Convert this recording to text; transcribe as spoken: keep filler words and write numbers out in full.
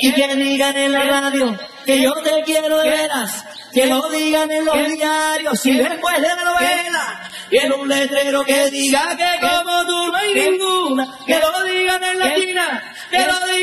Y que digan en la radio que yo te quiero de veras. Que lo digan en los diarios y después de la novela. Y en un letrero que diga que como tú no hay ninguna. Que lo digan en la esquina.